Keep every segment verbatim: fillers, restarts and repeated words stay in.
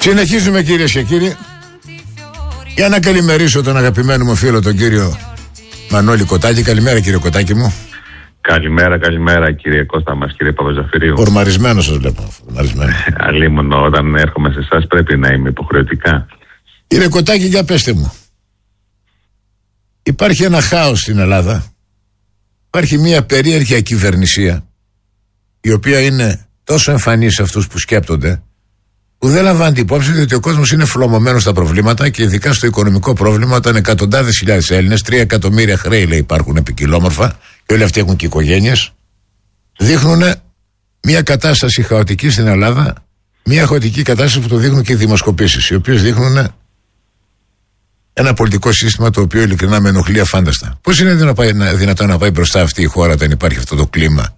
Συνεχίζουμε, κυρίες και κύριοι, για να καλημερίσω τον αγαπημένο μου φίλο τον κύριο Μανώλη Κοτάκη. Καλημέρα, κύριε Κοτάκη μου. Καλημέρα, καλημέρα κύριε Κώστα μας, κύριε Παπαζαφυρίου. Ορμαρισμένο σας βλέπω. Αλίμονο, όταν έρχομαι σε εσάς πρέπει να είμαι υποχρεωτικά. Κύριε Κοτάκη, για πέστε μου. Υπάρχει ένα χάος στην Ελλάδα. Υπάρχει μια περίεργη ακυβερνησία, η οποία είναι τόσο εμφανή σε αυτούς που σκέπτονται, που δεν λαμβάνει υπόψη ότι ο κόσμος είναι φλωμωμένος στα προβλήματα, και ειδικά στο οικονομικό πρόβλημα, όταν εκατοντάδες χιλιάδες Έλληνες, τρία εκατομμύρια χρέη λέει υπάρχουν επικοινόμορφα, και όλοι αυτοί έχουν και οικογένειες, δείχνουν μια κατάσταση χαοτική στην Ελλάδα, μια χαοτική κατάσταση που το δείχνουν και οι δημοσκοπήσεις, οι οποίες δείχνουν ένα πολιτικό σύστημα το οποίο ειλικρινά με ενοχλεί αφάνταστα. Πώς είναι δυνατόν να πάει μπροστά αυτή η χώρα όταν υπάρχει αυτό το κλίμα?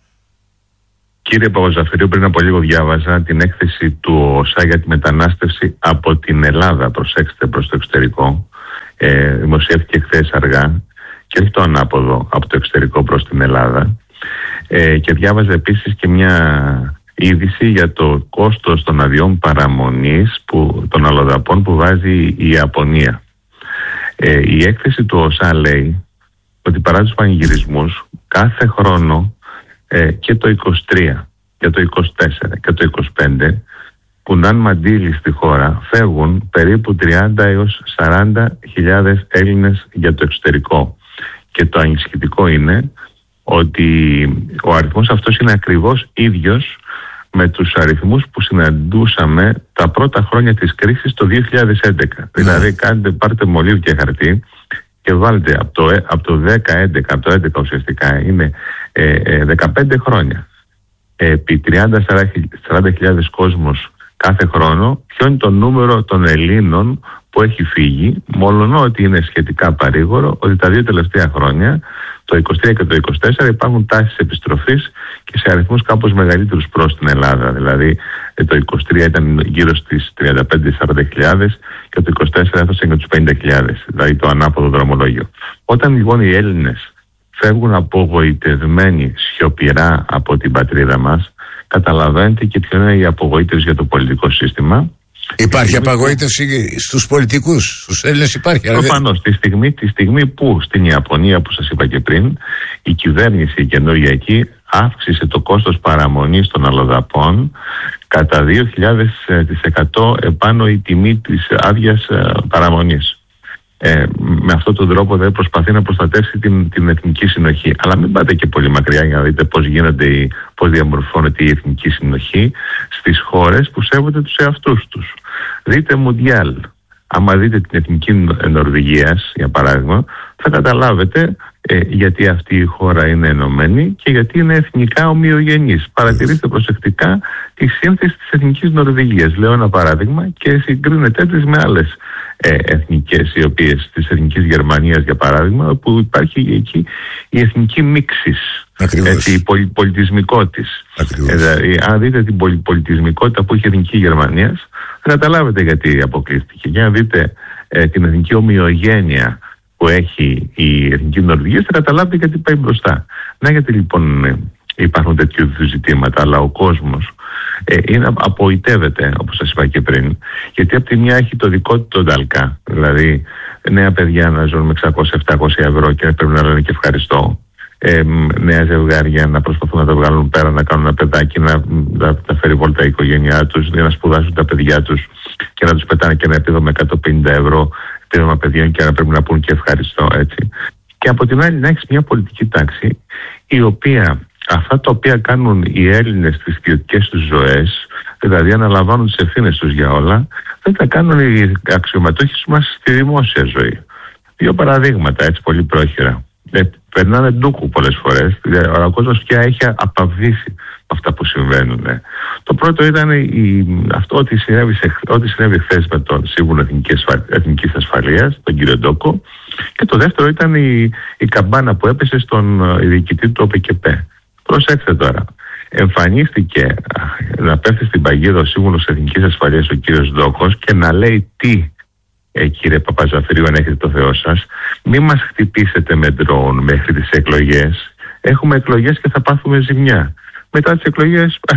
Κύριε Παπαζαφυρίου, πριν από λίγο διάβαζα την έκθεση του ΟΣΑ για τη μετανάστευση από την Ελλάδα, προσέξτε, προς το εξωτερικό. Ε, δημοσιεύτηκε χθες αργά και όχι το ανάποδο, από το εξωτερικό προς την Ελλάδα. Ε, και διάβαζα επίσης και μια είδηση για το κόστος των αδειών παραμονής που, των αλλοδαπών που βάζει η Ιαπωνία. Ε, η έκθεση του ΟΣΑ λέει ότι παρά τους πανηγυρισμούς, κάθε χρόνο ε, και το είκοσι τρία και το είκοσι τέσσερα και το είκοσι πέντε κουνάν μαντίλι στη χώρα, φεύγουν περίπου τριάντα έως σαράντα χιλιάδες Έλληνες για το εξωτερικό. Και το ανησυχητικό είναι ότι ο αριθμός αυτός είναι ακριβώς ίδιος με τους αριθμούς που συναντούσαμε τα πρώτα χρόνια της κρίσης το δύο χιλιάδες έντεκα. Mm. Δηλαδή κάντε, πάρτε μολύβι και χαρτί και βάλτε από το, από το δέκα έντεκα, από το έντεκα ουσιαστικά είναι ε, ε, δεκαπέντε χρόνια. Ε, επί τριάντα με σαράντα χιλιάδες κόσμος κάθε χρόνο, ποιο είναι το νούμερο των Ελλήνων που έχει φύγει, μόλον ότι είναι σχετικά παρήγορο ότι τα δύο τελευταία χρόνια, το είκοσι τρία και το είκοσι τέσσερα, υπάρχουν τάσεις επιστροφής και σε αριθμούς κάπως μεγαλύτερους προς την Ελλάδα. Δηλαδή το είκοσι τρία ήταν γύρω στις τριάντα πέντε με σαράντα χιλιάδες και το είκοσι τέσσερα έφτασε για τους πενήντα χιλιάδες, δηλαδή το ανάποδο δρομολόγιο. Όταν λοιπόν οι Έλληνες φεύγουν απογοητευμένοι σιωπηρά από την πατρίδα μας, καταλαβαίνετε και ποιο είναι η απογοήτευση για το πολιτικό σύστημα. Υπάρχει απαγοήτευση στους πολιτικούς, στους Έλληνες υπάρχει. Προφανώς, τη στιγμή, τη στιγμή που στην Ιαπωνία, που σας είπα και πριν, η κυβέρνηση η καινούργια εκεί αύξησε το κόστος παραμονής των αλλοδαπών κατά δύο χιλιάδες τοις εκατό επάνω η τιμή της άδειας παραμονής. Ε, με αυτόν τον τρόπο δεν προσπαθεί να προστατεύσει την, την εθνική συνοχή. Αλλά μην πάτε και πολύ μακριά για να δείτε πώς γίνεται, πώς διαμορφώνεται η εθνική συνοχή στις χώρες που σέβονται τους εαυτούς τους. Δείτε Μουντιάλ. Άμα δείτε την εθνική Νορβηγίας, για παράδειγμα, θα καταλάβετε ε, γιατί αυτή η χώρα είναι ενωμένη και γιατί είναι εθνικά ομοιογενής. Παρατηρήστε προσεκτικά τη σύνθεση της εθνικής Νορβηγίας. Λέω ένα παράδειγμα και συγκρίνετε τις με άλλες ε, εθνικές, οι οποίες της εθνικής Γερμανίας, για παράδειγμα, που υπάρχει εκεί η εθνική μίξης, έτσι, η πολυπολιτισμικό της. Ε, δηλαδή, αν δείτε την πολυπολιτισμικότητα που έχει η εθνική Γερμανία, θα καταλάβετε γιατί αποκλείστηκε. Για να δείτε ε, την εθνική ομοιογένεια που έχει η εθνική Νορβηγία, θα καταλάβετε γιατί πάει μπροστά. Να, γιατί λοιπόν ε, υπάρχουν τέτοιου ζητήματα, αλλά ο κόσμος ε, είναι, απογοητεύεται, όπως σας είπα και πριν, γιατί από τη μια έχει το δικό του τον ταλκά, δηλαδή νέα παιδιά να ζουν με εξακόσια με επτακόσια ευρώ και πρέπει να λένε και ευχαριστώ. Ε, νέα ζευγάρια να προσπαθούν να τα βγάλουν πέρα, να κάνουν ένα παιδάκι, να, να, να φέρει βόλτα η οικογένειά τους, να σπουδάσουν τα παιδιά τους και να τους πετάνε και ένα επίδομα εκατόν πενήντα ευρώ, επίδομα παιδιών, και να πρέπει να πούν και ευχαριστώ, έτσι. Και από την άλλη να έχεις μια πολιτική τάξη η οποία αυτά τα οποία κάνουν οι Έλληνες στις ιδιωτικές τους ζωές, δηλαδή αναλαμβάνουν τις ευθύνες τους για όλα, δεν τα κάνουν οι αξιωματούχοι μας στη δημόσια ζωή. Δύο παραδείγματα, έτσι, πολύ πρόχειρα. Ε, περνάνε ντούκου πολλές φορές. Ο κόσμος πια έχει απαυδίσει αυτά που συμβαίνουν. Το πρώτο ήταν η, αυτό ότι συνέβη, σε, ότι συνέβη χθες με τον Σύμβουλο Εθνικής, Εθνικής Ασφαλείας, τον κύριο Ντόκο, και το δεύτερο ήταν η, η καμπάνα που έπεσε στον διοικητή του ΟΠΕΚΕΠΕ. Προσέξτε τώρα. Εμφανίστηκε να πέφτει στην παγίδα ο Σύμβουλος Εθνικής Ασφαλείας, ο κύριος Ντόκος, και να λέει τι. Ε, κύριε Παπαζαφυρίου, αν έχετε το Θεό σας, μη μας χτυπήσετε με ντρόουν μέχρι τις εκλογές. Έχουμε εκλογές και θα πάθουμε ζημιά. Μετά τις εκλογές,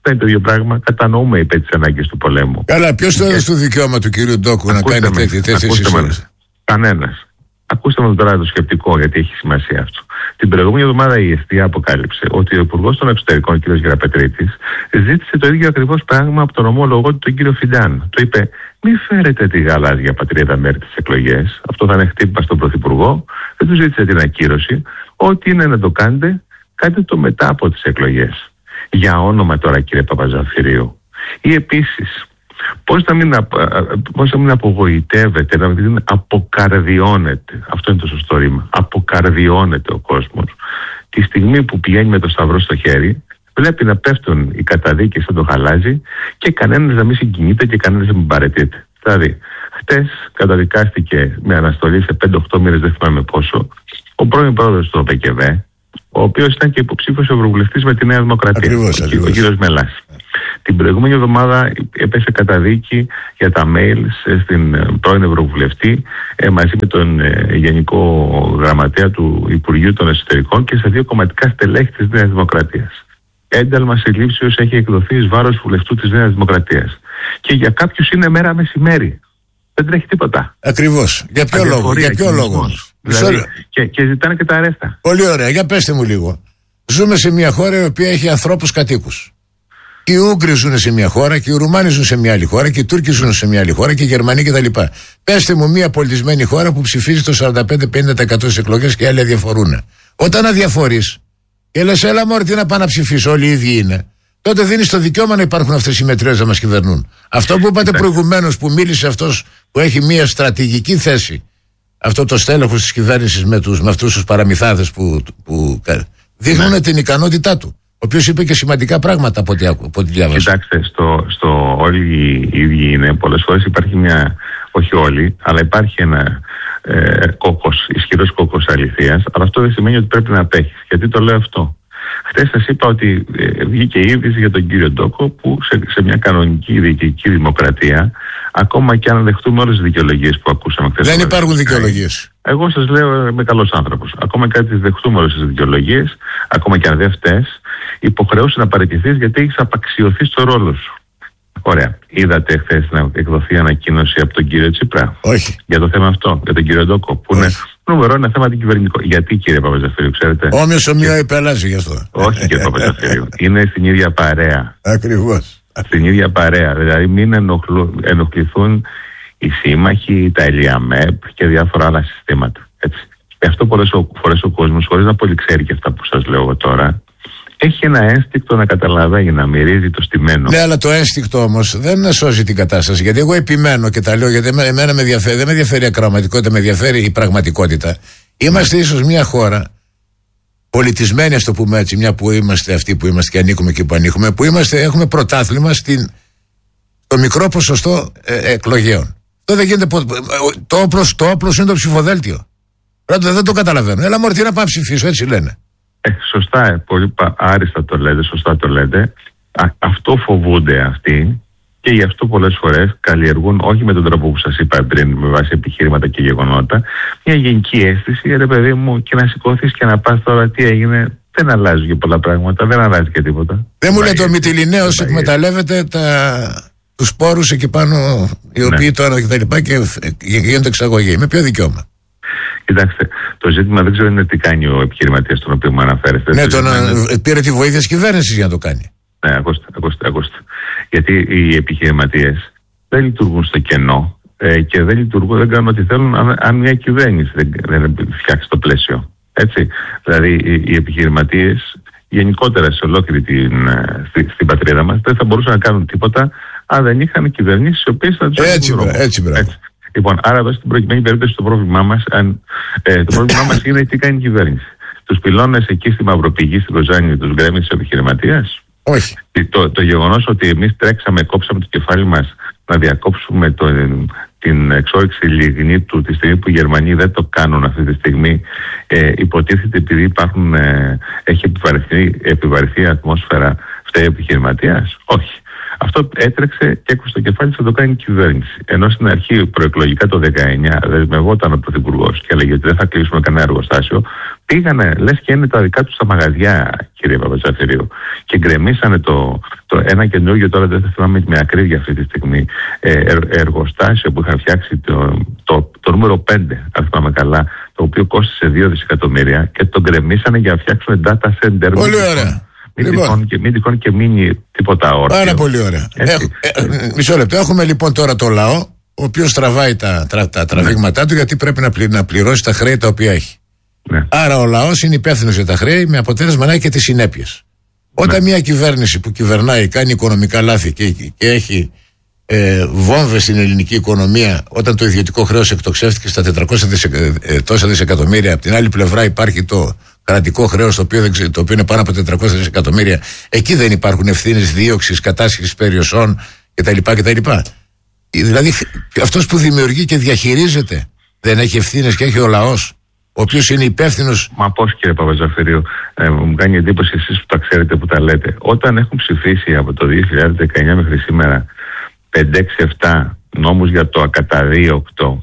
δεν είναι το ίδιο πράγμα. Κατανοούμε υπέρ της ανάγκης του πολέμου. Καλά, ποιος το έδωσε το δικαίωμα του κυρίου Ντόκου να κάνει τέτοιες εισόδες? Κανένας. Ακούστε με τώρα το σκεπτικό, γιατί έχει σημασία αυτό. Την προηγούμενη εβδομάδα η ΕΣΤΙΑ αποκάλυψε ότι ο Υπουργός των Εξωτερικών, κ. Γεραπετρίτης, ζήτησε το ίδιο ακριβώς πράγμα από τον ομόλογο του, τον κύριο Φιντάν. Του είπε: μη φέρετε τη γαλάζια πατρίδα μέρη τις εκλογές. Αυτό θα είναι χτύπημα στον Πρωθυπουργό. Δεν του ζήτησε την ακύρωση. Ό,τι είναι να το κάνετε, κάντε το μετά από τις εκλογές. Για όνομα τώρα, κύριε Παπαζαφυρίου. Ή επίσης, πώς να μην, πώς να μην απογοητεύεται, να μην αποκαρδιώνεται, αυτό είναι το σωστό ρήμα, αποκαρδιώνεται ο κόσμος τη στιγμή που πηγαίνει με το σταυρό στο χέρι, βλέπει να πέφτουν οι καταδίκες σαν το χαλάζι και κανένας να μην συγκινείται και κανένας να μην παραιτείται. Δηλαδή, χτες καταδικάστηκε με αναστολή σε πέντε οκτώ μήνες, δεν θυμάμαι πόσο, ο πρώην πρόεδρος του ΟΠΕΚΕΒ, ο οποίος ήταν και υποψήφιος ευρωβουλευτής με τη Νέα Δημοκρατία, ακριβώς, ο, ακριβώς. ο κύριος Μελάς. Την προηγούμενη εβδομάδα έπεσε καταδίκη για τα mail στην πρώην Ευρωβουλευτή ε, μαζί με τον ε, Γενικό Γραμματέα του Υπουργείου των Εσωτερικών και σε δύο κομματικά στελέχη της Νέας Δημοκρατίας. Ένταλμα συλλήψεως έχει εκδοθεί εις βάρος βουλευτού της Νέας Δημοκρατίας. Και για κάποιους είναι μέρα μεσημέρι. Δεν τρέχει τίποτα. Ακριβώς. Για ποιο λόγο? Για ποιο λόγο? Δηλαδή, και, και ζητάνε και τα αρέστα. Πολύ ωραία. Για πέστε μου λίγο. Ζούμε σε μια χώρα η οποία έχει ανθρώπους κατοίκους. Και οι Ούγγροι ζουν σε μια χώρα, και οι Ρουμάνοι ζουν σε μια άλλη χώρα, και οι Τούρκοι ζουν σε μια άλλη χώρα, και οι Γερμανοί κτλ. Πέστε μου μια πολιτισμένη χώρα που ψηφίζει το σαράντα πέντε με πενήντα τοις εκατό στις εκλογές και άλλοι αδιαφορούν. Όταν αδιαφορείς και λες, έλα μωρέ, τι να πάω να ψηφίσω, όλοι οι ίδιοι είναι, τότε δίνεις το δικαίωμα να υπάρχουν αυτές οι μετριές να μας κυβερνούν. Αυτό που είπατε προηγουμένως, που μίλησε αυτός που έχει μια στρατηγική θέση, αυτό το στέλεχος της κυβέρνησης με, τους, με αυτούς τους παραμυθάδες που, που δείχνουν ναι. την ικανότητά του. Ο οποίος είπε και σημαντικά πράγματα από ό,τι, από ό,τι διάβασα. Κοιτάξτε, στο, στο όλοι οι ίδιοι είναι, πολλές φορές υπάρχει μια, όχι όλοι, αλλά υπάρχει ένα ε, κόκκος, ισχυρός κόκκος αληθείας, αλλά αυτό δεν σημαίνει ότι πρέπει να απέχεις. Γιατί το λέω αυτό? Χθες σας είπα ότι ε, βγήκε η είδηση για τον κύριο Ντόκο που σε, σε μια κανονική διοικητική δημοκρατία, ακόμα και αν δεχτούμε όλες τις δικαιολογίες που ακούσαμε χθες. Δεν υπάρχουν δικαιολογίες. Εγώ σας λέω, είμαι καλός άνθρωπος. Ακόμα και αν τις δεχτούμε όλες τις δικαιολογίες, ακόμα και αν δεν φταίς, υποχρεώσει να παραιτηθείς γιατί έχεις απαξιωθεί στο ρόλο σου. Ωραία. Είδατε χθες να εκδοθεί ανακοίνωση από τον κύριο Τσίπρα? Όχι. Για το θέμα αυτό, για τον κύριο Ντόκο, που Όχι. είναι νούμερο ένα θέμα αντικυβερνητικό. Γιατί, κύριε Παπαζαφυρίου, ξέρετε? Όμοιος ομοίω υπελάζει γι' αυτό. Όχι, κύριε Παπαζαφυρίου. Είναι στην ίδια παρέα. Ακριβώς. Στην ίδια παρέα. Δηλαδή, μην ενοχλου, ενοχληθούν οι σύμμαχοι, τα ΕΛΙΑΜΕΠ και διάφορα άλλα συστήματα. Έτσι. Γι' αυτό πολλές φορές ο κόσμος, χωρίς να πολύ ξέρει και αυτά που σας λέω εγώ τώρα, έχει ένα ένστικτο να καταλαβαίνει, να μυρίζει το στημένο. Ναι, αλλά το ένστικτο όμως δεν σώζει την κατάσταση. Γιατί εγώ επιμένω και τα λέω, γιατί εμένα με ενδιαφέρει, δεν με ενδιαφέρει η ακροαματικότητα, με ενδιαφέρει η πραγματικότητα. Είμαστε ναι. ίσως μια χώρα πολιτισμένη, ας το πούμε έτσι, μια που είμαστε αυτοί που είμαστε και ανήκουμε και που ανήκουμε, που είμαστε, έχουμε πρωτάθλημα στην, στο μικρό ποσοστό ε, εκλογέων. Το δεν γίνεται. Το όπλος, το όπλος είναι το ψηφοδέλτιο. Πρώτα δεν το καταλαβαίνω. Έλα μωρέ, τι να πάω ψηφίσω, έτσι λένε. Ε, σωστά, ε, πολύ άριστα το λέτε, σωστά το λέτε. Α, αυτό φοβούνται αυτοί και γι' αυτό πολλές φορές καλλιεργούν, όχι με τον τρόπο που σας είπα πριν, με βάση επιχείρηματα και γεγονότα, μια γενική αίσθηση, ρε παιδί μου, και να σηκωθείς και να πας τώρα τι έγινε. Δεν αλλάζει και πολλά πράγματα, δεν αλλάζει και τίποτα. Δεν μου λέτε ο Μυτιληναίος εκμεταλλεύεται τα... τους σπόρους εκεί πάνω, οι οποίοι ναι. τώρα και τα λοιπά και γίνονται εξαγωγή. Με ποιο δικαίωμα? Κοιτάξτε, το ζήτημα δεν ξέρω είναι τι κάνει ο επιχειρηματίας τον οποίο μου αναφέρεστε. Ναι, τον είναι... πήρε τη βοήθεια της κυβέρνησης για να το κάνει. Ναι, ακούστε, ακούστε, ακούστε. Γιατί οι επιχειρηματίες δεν λειτουργούν στο κενό ε, και δεν λειτουργούν, δεν κάνουν ό,τι θέλουν αν, αν μια κυβέρνηση δεν, δεν φτιάξει το πλαίσιο. Έτσι. Δηλαδή οι, οι επιχειρηματίες γενικότερα σε ολόκληρη την, στη, στην πατρίδα μας δεν θα μπορούσαν να κάνουν τίποτα αν δεν είχαν κυβερνήσεις οι οποίες θα τους έτσι, έτσι, έτσι. Λοιπόν, άρα εδώ στην προκειμένη περίπτωση το πρόβλημά μας, αν, ε, το πρόβλημά μας είναι τι κάνει η κυβέρνηση. Τους πυλώνες εκεί στη Μαυροπηγή, στην Κοζάνη, τους γκρέμεις της επιχειρηματίας. Όχι. Το, το γεγονός ότι εμείς τρέξαμε, κόψαμε το κεφάλι μας να διακόψουμε το, την εξόρυξη λιγνίτου τη στιγμή που οι Γερμανοί δεν το κάνουν αυτή τη στιγμή, ε, υποτίθεται επειδή υπάρχουν, ε, έχει επιβαρυνθεί, επιβαρυνθεί η ατμόσφαιρα, φταίει ο επιχειρηματίας? Όχι. Αυτό έτρεξε και έκουσε το κεφάλι θα το κάνει η κυβέρνηση. Ενώ στην αρχή προεκλογικά το δεκαεννιά δεσμευόταν ο Πρωθυπουργός και έλεγε ότι δεν θα κλείσουμε κανένα εργοστάσιο, πήγανε, λες και είναι τα δικά τους τα μαγαζιά, κύριε Παπαζαφυρίου, και γκρεμίσανε το, το ένα καινούργιο, τώρα δεν θα θυμάμαι με ακρίβεια αυτή τη στιγμή, ε, ε, εργοστάσιο που είχαν φτιάξει το, το, το νούμερο πέντε, αν θυμάμαι καλά, το οποίο κόστησε δύο δισεκατομμύρια και το γκρεμίσανε για να φτιάξουν data center. Πολύ ωραία. Μην λοιπόν. τυχόν και, μην τυχόν και μείνει τίποτα όρθιο. Πάρα πολύ ωραία. Έχ, ε, ε, μισό λεπτό. Έχουμε λοιπόν τώρα το λαό, ο οποίος τραβάει τα, τα, τα τραβήγματά ναι. του, γιατί πρέπει να, πλη, να πληρώσει τα χρέη τα οποία έχει. Ναι. Άρα ο λαός είναι υπεύθυνος για τα χρέη, με αποτέλεσμα να έχει και τις συνέπειες. Ναι. Όταν μια κυβέρνηση που κυβερνάει κάνει οικονομικά λάθη και, και έχει ε, βόμβες στην ελληνική οικονομία, όταν το ιδιωτικό χρέος εκτοξεύτηκε στα τετρακόσια δισεκα, ε, τόσα δισεκατομμύρια, από την άλλη πλευρά υπάρχει το κρατικό χρέος, το οποίο, το οποίο είναι πάνω από τετρακόσια δισεκατομμύρια, εκεί δεν υπάρχουν ευθύνες δίωξης, κατάσχεσης περιουσιών κτλ. κτλ. Δηλαδή αυτός που δημιουργεί και διαχειρίζεται δεν έχει ευθύνες και έχει ο λαός, ο οποίος είναι υπεύθυνος. Μα πώς, κύριε Παπαζαφυρίου, ε, μου κάνει εντύπωση εσείς που τα ξέρετε, που τα λέτε. Όταν έχουν ψηφίσει από το δύο χιλιάδες δεκαεννιά μέχρι σήμερα πέντε έξι επτά νόμους για το ακαταδίωκτο,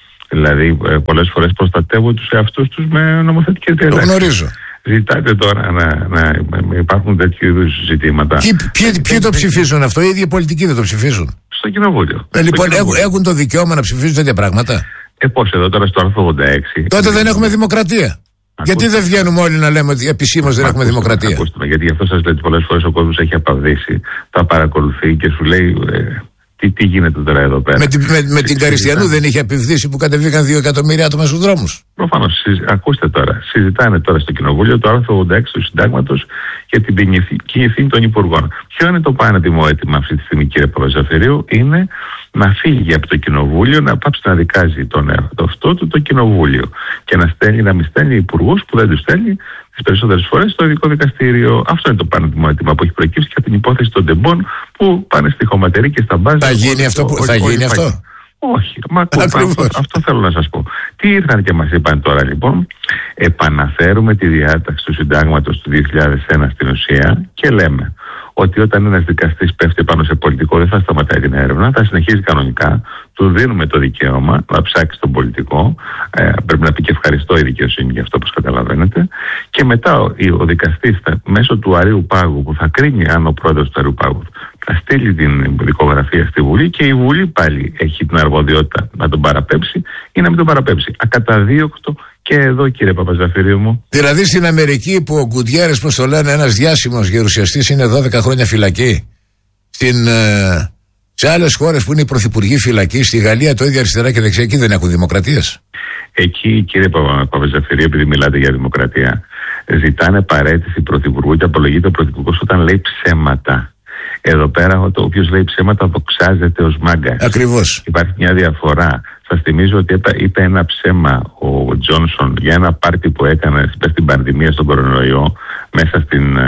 δηλαδή ε, πολλές φορές προστατεύουν τους εαυτούς τους με νομοθετικές διατάξεις. Το γνωρίζω. Ζητάτε τώρα να, να, να υπάρχουν τέτοιου είδους ζητήματα. Ποιοι, ποιοι, ποιοι το ψηφίζουν αυτό, οι ίδιοι πολιτικοί δεν το ψηφίζουν. Στο κοινοβούλιο. Ε, λοιπόν, στο κοινοβούλιο. Έχουν, έχουν το δικαίωμα να ψηφίζουν τέτοια πράγματα. Ε, πώς εδώ τώρα στο άρθρο ογδόντα έξι. Τότε δεν έχουμε δημοκρατία. Ακούστε. Γιατί δεν βγαίνουμε όλοι να λέμε ότι επισήμως δεν έχουμε δημοκρατία. Ακούστε, γιατί γι' αυτό σας λέω ότι πολλές φορές ο κόσμος έχει απαυδίσει, τα παρακολουθεί και σου λέει ε, τι, τι γίνεται τώρα εδώ πέρα. Με, τη, με, με την Καριστιανού δεν είχε απευδίσει που κατεβήκαν δύο εκατομμύρια άτομα στους δρόμους. Προφανώς. Ακούστε τώρα. Συζητάνε τώρα στο Κοινοβούλιο το άρθρο ογδόντα έξι του Συντάγματος για την ποινική ευθύνη των υπουργών. Ποιο είναι το πανέτοιμο αίτημα αυτή τη στιγμή, κύριε Παπαζαφυρίου? Είναι να φύγει από το Κοινοβούλιο, να πάψει να δικάζει τον εαυτό του το Κοινοβούλιο και να, στέλνει, να μην στέλνει υπουργούς που δεν του στέλνει τις περισσότερες φορές στο ειδικό δικαστήριο. Αυτό είναι το πανέτοιμο αίτημα που έχει προκύψει και από την υπόθεση των τεμπών που πάνε στη χωματερή και στα μπάζα. Θα γίνει αυτό? Που, θα γίνει αυτό? Όχι, μα αυτό, αυτό θέλω να σας πω. Τι ήρθαν και μας είπαν τώρα λοιπόν? Επαναφέρουμε τη διάταξη του Συντάγματος του δύο χιλιάδες ένα στην ουσία και λέμε ότι όταν ένας δικαστής πέφτει πάνω σε πολιτικό δεν θα σταματάει την έρευνα, θα συνεχίζει κανονικά, του δίνουμε το δικαίωμα να ψάξει τον πολιτικό, ε, πρέπει να πει και ευχαριστώ η δικαιοσύνη για αυτό, όπως καταλαβαίνετε, και μετά ο, ο δικαστής θα, μέσω του αρείου πάγου που θα κρίνει αν ο πρόεδρος του αρείου πάγου θα στείλει την δικογραφία στη Βουλή και η Βουλή πάλι έχει την αρμοδιότητα να τον παραπέμψει ή να μην τον παραπέμψει. Ακαταδίωκτο και εδώ, κύριε Παπαζαφυρίου μου. Δηλαδή στην Αμερική που ο Γκουτιέρες, πώς το λένε, ένας διάσημος γερουσιαστής, είναι δώδεκα χρόνια φυλακή. Στην, ε, σε άλλες χώρες που είναι οι πρωθυπουργοί φυλακοί, στη Γαλλία το ίδιο αριστερά και δεξιά, εκεί δεν έχουν δημοκρατίες. Εκεί, κύριε Παπαζαφυρίου, επειδή μιλάτε για δημοκρατία, ζητάνε παραίτηση πρωθυπουργού και απολογείται ο πρωθυπουργός όταν λέει ψέματα. Εδώ πέρα, ο οποίος λέει ψέματα δοξάζεται ως μάγκας. Ακριβώς. Υπάρχει μια διαφορά. Σας θυμίζω ότι είπε ένα ψέμα ο Τζόνσον για ένα πάρτι που έκανε στην πανδημία στον κορονοϊό μέσα στην,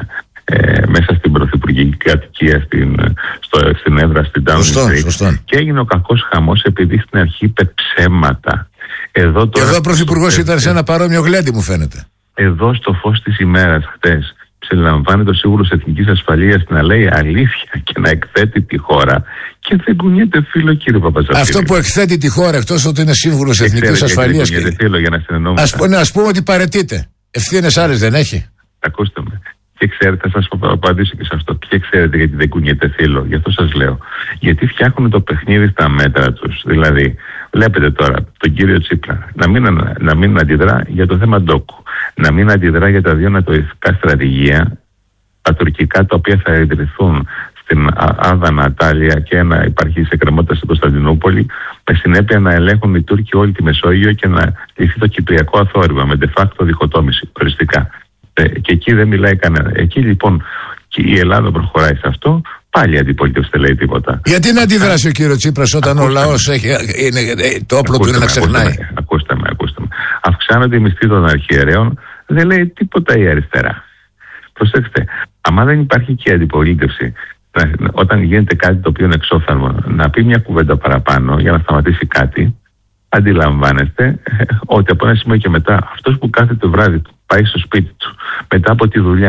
ε, μέσα στην πρωθυπουργική κατοικία στην, στο, στην έδρα στην Downing Street. Και έγινε ο κακός χαμός επειδή στην αρχή είπε ψέματα. Εδώ, τώρα, και εδώ ο πρωθυπουργός ήταν σε ένα παρόμοιο γλέντι, μου φαίνεται. Εδώ στο φως της ημέρας χτες συλλαμβάνεται ο Σύμβουλος Εθνικής Ασφαλείας να λέει αλήθεια και να εκθέτει τη χώρα και δεν κουνιέται φίλο, κύριε Παπαζαφυρίου. Αυτό που εκθέτει τη χώρα, εκτός ότι είναι Σύμβουλος Εθνικής Ασφαλείας. Δεν φίλο για να συνεννοούμαστε. Ας πούμε, ας πούμε ότι παραιτείται. Ευθύνες άλλες δεν έχει. Ακούστε με. Και ξέρετε, θα σας απαντήσω και σε αυτό. Και ξέρετε γιατί δεν κουνιέται φίλο. Γι' αυτό σας λέω. Γιατί φτιάχνουν το παιχνίδι στα μέτρα τους. Δηλαδή, βλέπετε τώρα τον κύριο Τσίπρα να μην, να μην αντιδρά για το θέμα ντόκου. Να μην αντιδρά για τα δύο νατοϊστικά στρατηγία, τα τουρκικά, τα οποία θα ιδρυθούν στην Άδα Νατάλια και να υπάρχει σε κρεμότητα στην Κωνσταντινούπολη, με συνέπεια να ελέγχουν οι Τούρκοι όλη τη Μεσόγειο και να λυθεί το κυπριακό αθόρυβα με de facto διχοτόμηση οριστικά. Ε, και εκεί δεν μιλάει κανένα. Εκεί λοιπόν και η Ελλάδα προχωράει σε αυτό. Πάλι η αντιπολίτευση δεν λέει τίποτα. Γιατί να αντιδράσει ο κύριο Τσίπρας όταν ακούστε ο λαός έχει, είναι, το όπλο του είναι να ξεχνάει? Ακούστε με, ακούστε με, ακούστε με. Αυξάνονται οι μισθοί των αρχιερέων, δεν λέει τίποτα η αριστερά. Προσέξτε, άμα δεν υπάρχει και η αντιπολίτευση, όταν γίνεται κάτι το οποίο είναι εξώφθαλμο, να πει μια κουβέντα παραπάνω για να σταματήσει κάτι, αντιλαμβάνεστε ότι από ένα σημείο και μετά αυτός που κάθε το βράδυ πάει στο σπίτι του μετά από τη δουλειά,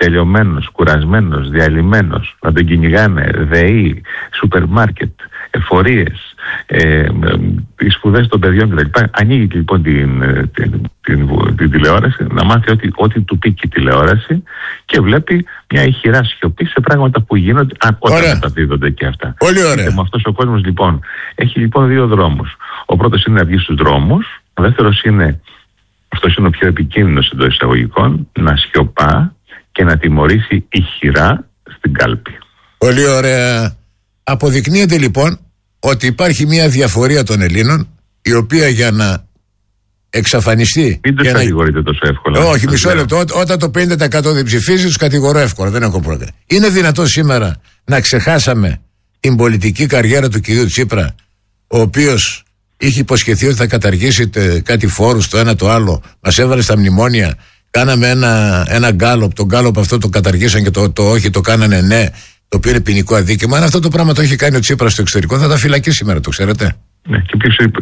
τελειωμένος, κουρασμένος, διαλυμένος, να τον κυνηγάνε ΔΕΗ, σούπερ μάρκετ, εφορίες, ε, οι σπουδές των παιδιών κτλ. Ανοίγει λοιπόν την, την, την, την, την τηλεόραση, να μάθει ότι, ότι του πει και η τηλεόραση και βλέπει μια ηχηρά σιωπή σε πράγματα που γίνονται, αν όταν μεταδίδονται και αυτά. Πολύ ωραία. Και με αυτός ο κόσμος λοιπόν έχει λοιπόν δύο δρόμους. Ο πρώτος είναι να βγει στους δρόμους, ο δεύτερος είναι, αυτός είναι ο πιο επικίνδυνος εντός εισαγωγικών, να σιωπά και να τιμωρήσει ηχηρά στην κάλπη. Πολύ ωραία. Αποδεικνύεται λοιπόν ότι υπάρχει μια διαφορία των Ελλήνων, η οποία για να εξαφανιστεί. Μην τους κατηγορείτε να... τόσο εύκολα. Όχι, μισό λεπτό. Ό, όταν το πενήντα τοις εκατό δεν ψηφίζει, τους κατηγορώ εύκολα. Δεν έχω πρόβλημα. Είναι δυνατό σήμερα να ξεχάσαμε την πολιτική καριέρα του κυρίου Τσίπρα, ο οποίος είχε υποσχεθεί ότι θα καταργήσει κάτι φόρους το ένα το άλλο, μας έβαλε στα μνημόνια. Κάναμε ένα, ένα γκάλωπ, τον γκάλωπ αυτό το καταργήσαν και το, το όχι το κάνανε ναι, το οποίο είναι ποινικό αδίκημα. Αν αυτό το πράγμα το έχει κάνει ο Τσίπρας στο εξωτερικό, θα τα φυλακεί σήμερα, το ξέρετε. Ναι, και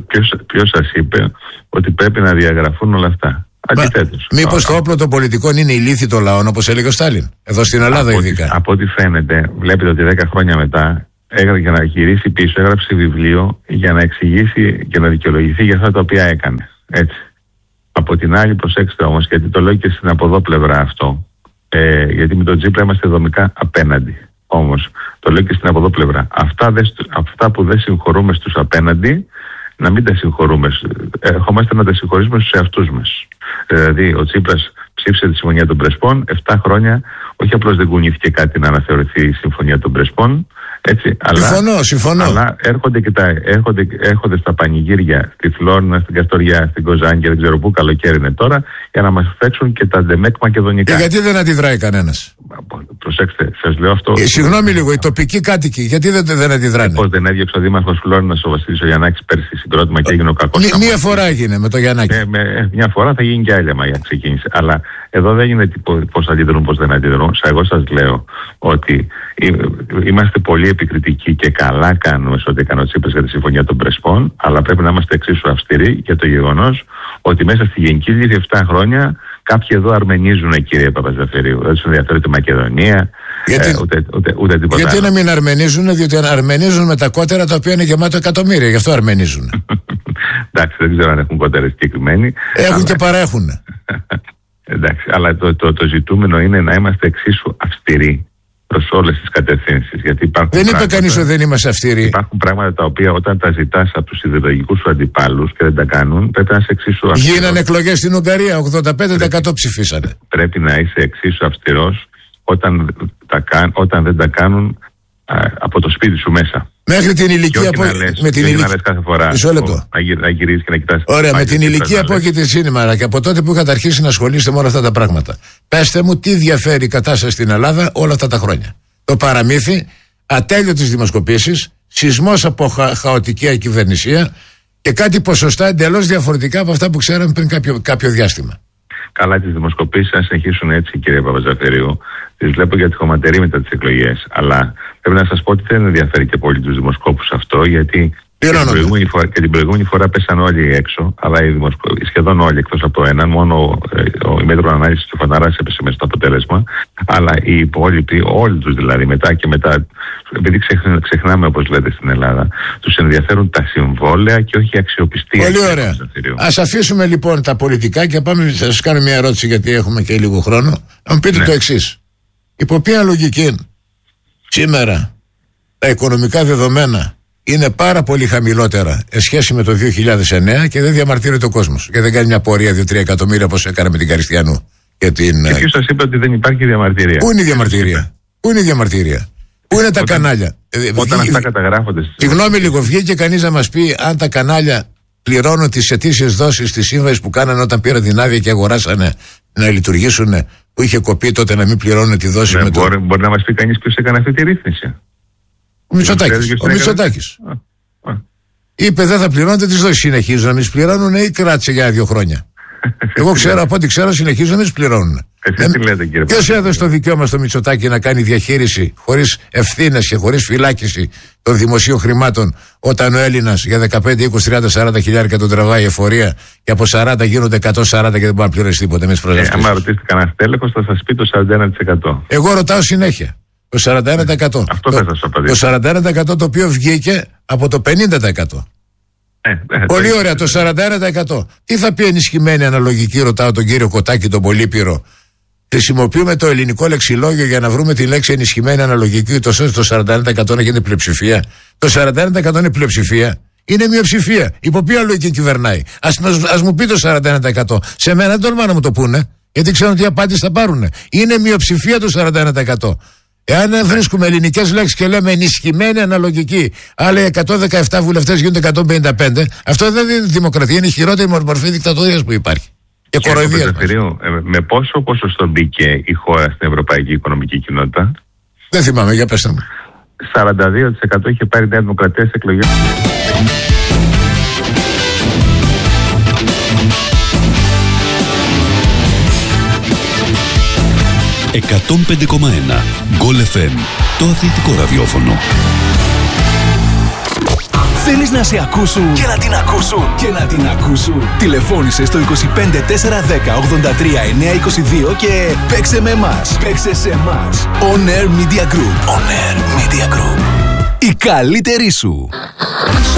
ποιος σας είπε ότι πρέπει να διαγραφούν όλα αυτά? Αντιθέτως. Μήπως το όπλο των πολιτικών είναι η λύθη των λαών, όπως έλεγε ο Στάλιν, εδώ στην Ελλάδα από ειδικά? Ότι, από ό,τι φαίνεται, βλέπετε ότι δέκα χρόνια μετά, για να γυρίσει πίσω, έγραψε βιβλίο για να εξηγήσει και να δικαιολογηθεί για αυτά τα οποία έκανε. Έτσι. Από την άλλη, προσέξτε όμως, γιατί το λέω και στην από εδώ πλευρά αυτό, ε, γιατί με τον Τσίπρα είμαστε δομικά απέναντι. Όμως, το λέω και στην από εδώ πλευρά. Αυτά, δε, αυτά που δεν συγχωρούμε στους απέναντι, να μην τα συγχωρούμε. Ερχόμαστε να τα συγχωρήσουμε στους εαυτούς μας. Δηλαδή, ο Τσίπρας ψήφισε τη Συμφωνία των Πρεσπών, επτά χρόνια, όχι απλώς δεν κουνήθηκε κάτι να αναθεωρηθεί η Συμφωνία των Πρεσπών, έτσι, συμφωνώ, αλλά, συμφωνώ. αλλά έρχονται, και τα, έρχονται, έρχονται στα πανηγύρια στη Φλόρινα, στην Καστοριά, στην Κοζάνη και δεν ξέρω πού, καλοκαίρι είναι τώρα, για να μας φέξουν και τα ντεμέκ μακεδονικά. Και γιατί δεν αντιδράει κανένας? Προσέξτε, σας λέω αυτό. Ε, συγγνώμη λίγο, οι τοπικοί κάτοικοι, γιατί δεν, δεν αντιδράνε? Πώς δεν έδιωξε ο Δήμαρχος Φλόρινας ο Βασίλης ο Γιαννάκης πέρσι συγκρότημα και έγινε ο κακός? Μ, μία φορά έγινε με το Γιαννάκη. Ε, με, μια φορά θα γίνει και άλλη άμα ξεκίνησε. Αλλά εδώ δεν είναι πώς αντιδρούν, πώς δεν αντιδρούν. Εγώ σας λέω ότι είμαστε πολύ επικριτικοί και καλά κάνουμε σε ό,τι έκανε ο Τσίπρας για τη Συμφωνία των Πρεσπών, αλλά πρέπει να είμαστε εξίσου αυστηροί για το γεγονός ότι μέσα στη Γενική Λύθη επτά χρόνια κάποιοι εδώ αρμενίζουν, κύριε Παπαζαφερίου. Δεν τους ενδιαφέρει τη Μακεδονία, γιατί, ε, ούτε, ούτε, ούτε τίποτα. Γιατί άλλο. Να μην αρμενίζουν? Διότι αρμενίζουν με τα κότερα τα οποία είναι γεμάτο εκατομμύρια, γι' αυτό αρμενίζουν. Εντάξει, δεν ξέρω αν έχουν κότερες συγκεκριμένοι. Έχουν αλλά... και παρέχουν. Εντάξει, αλλά το, το, το ζητούμενο είναι να είμαστε εξίσου αυστηροί προς όλες τις κατευθύνσεις. Γιατί υπάρχουν δεν είπε πράγματα, κανείς ότι δεν είμαστε αυστηροί. Υπάρχουν πράγματα τα οποία όταν τα ζητάς από τους ιδεολογικούς σου αντιπάλους και δεν τα κάνουν, πρέπει να είσαι εξίσου αυστηρός. Γίνανε εκλογές στην Ουγγαρία, ογδόντα πέντε τοις εκατό ψηφίσανε. Πρέπει να είσαι εξίσου αυστηρός όταν, τα, όταν δεν τα κάνουν α, από το σπίτι σου μέσα. Μέχρι την ηλικία που. Με την ηλικία. κάθε φορά. Μισό λεπτό. Να γυρίσει και να κοιτάς. Ωραία, με την ηλικία που έχετε σήμερα και από τότε που είχατε αρχίσει να ασχολείστε με όλα αυτά τα πράγματα, πέστε μου τι διαφέρει η κατάσταση στην Ελλάδα όλα αυτά τα χρόνια. Το παραμύθι, ατέλειωτες δημοσκοπήσεις, σεισμός από χα, χαοτική ακυβερνησία και κάτι ποσοστά εντελώς διαφορετικά από αυτά που ξέραμε πριν κάποιο, κάποιο διάστημα. Καλά, τις δημοσκοπήσεις αν συνεχίσουν έτσι, κύριε Παπαζαφερίου, τις βλέπω για τυχοματερή μετά τις εκλογές. Αλλά πρέπει να σας πω ότι δεν ενδιαφέρει και πολύ τους δημοσκόπους αυτό, γιατί και την, προηγούμενη φορά, και την προηγούμενη φορά πέσαν όλοι έξω, αλλά οι δημοσκο... σχεδόν όλοι εκτός από έναν, μόνο ε, η μέτρο ανάλυση του Φαναράς έπεσε μέσα στο αποτέλεσμα, αλλά οι υπόλοιποι, όλοι τους δηλαδή, μετά και μετά, επειδή ξεχνά, ξεχνάμε όπως λέτε στην Ελλάδα, τους ενδιαφέρουν τα συμβόλαια και όχι η αξιοπιστία. Πολύ ωραία. Ας αφήσουμε λοιπόν τα πολιτικά και πάμε, θα σας κάνω μια ερώτηση γιατί έχουμε και λίγο χρόνο. Να μου πείτε ναι. το εξής. Υπό ποια λογική σήμερα τα οικονομικά δεδομένα είναι πάρα πολύ χαμηλότερα σε σχέση με το δύο χιλιάδες εννέα και δεν διαμαρτύρεται ο κόσμος και δεν κάνει μια πορεία δύο τρία εκατομμύρια όπως έκανε με την Καριστιανού και την... Και ποιος σας είπε ότι δεν υπάρχει διαμαρτυρία? Πού είναι η διαμαρτυρία? Πού είναι η διαμαρτυρία? Πού είναι τα όταν, κανάλια? Όταν Βγή... αυτά καταγράφονται... Συγγνώμη λίγο, βγήκε κανείς να μας πει αν τα κανάλια πληρώνουν τις ετήσιες δόσεις της σύμβασης που κάνανε όταν πήραν την άδεια και αγοράσανε να λειτουργήσουν, που είχε κοπεί τότε να μην πληρώνουν τη δόση ναι, με μπορεί, το... μπορεί να μας πει κανείς ποιος έκανε αυτή τη ρύθμιση? Ο Μητσοτάκης. Ο Μητσοτάκης. Είπε δεν θα πληρώνετε τις δόσεις. Συνεχίζουν να μην πληρώνουν ή κράτησε για δύο χρόνια? Εγώ ξέρω, από ό,τι ξέρω, συνεχίζουν να τις πληρώνουν. Εσείς τι λέτε, κύριε? Ποιος έδωσε το δικαίωμα στο Μητσοτάκη να κάνει διαχείριση χωρίς ευθύνες και χωρίς φυλάκιση των δημοσίων χρημάτων, όταν ο Έλληνας για δεκαπέντε, είκοσι, τριάντα, σαράντα χιλιάρικα τον τραβάει εφορία και από σαράντα γίνονται εκατόν σαράντα και δεν μπορεί να πληρώσει τίποτα με τις προσδοκίες? Αν ρωτήσετε κανένα τέλεχος θα σας πει το σαράντα ένα τοις εκατό. Εγώ ρωτάω συνέχεια. Το σαράντα ένα τοις εκατό. Αυτό θα σας απαντήσω. Το σαράντα ένα τοις εκατό το οποίο βγήκε από το πενήντα τοις εκατό. Ε, ε, Πολύ ωραία, το σαράντα ένα τοις εκατό. Τι θα πει ενισχυμένη αναλογική, ρωτάω τον κύριο Κοτάκη, τον Πολύπυρο. Χρησιμοποιούμε το ελληνικό λεξιλόγιο για να βρούμε τη λέξη ενισχυμένη αναλογική, το ώστε το σαράντα ένα τοις εκατό να γίνει πλειοψηφία. Το σαράντα ένα τοις εκατό είναι πλειοψηφία. Είναι μειοψηφία. Υπό ποια λογική κυβερνάει? Ας, ας μου πει το σαράντα ένα τοις εκατό. Σε μένα δεν τολμά να μου το πούνε, γιατί ξέρουν τι απάντηση θα πάρουν. Είναι μειοψηφία το σαράντα ένα τοις εκατό. Εάν βρίσκουμε ελληνικές λέξεις και λέμε ενισχυμένη αναλογική, άλλοι εκατόν δεκαεπτά βουλευτές γίνονται εκατόν πενήντα πέντε, αυτό δεν είναι δημοκρατία, είναι η χειρότερη μορφή δικτατορίας που υπάρχει. Και κοροϊδίας. Με πόσο ποσοστό μπήκε η χώρα στην Ευρωπαϊκή Οικονομική Κοινότητα? Δεν θυμάμαι, για πέστε μου. σαράντα δύο τοις εκατό είχε πάρει η Νέα Δημοκρατία στις εκλογές. εκατόν πέντε κόμμα ένα Γκολ εφ εμ, το αθλητικό ραδιόφωνο. Θέλεις να σε ακούσουν και να την ακούσουν και να την ακούσουν? Τηλεφώνησε στο είκοσι πέντε τέσσερα δέκα ογδόντα τρία εννιακόσια είκοσι δύο και παίξε με εμάς. Παίξε σε εμάς. On Air Media Group. On Air Media Group. Η καλύτερη σου.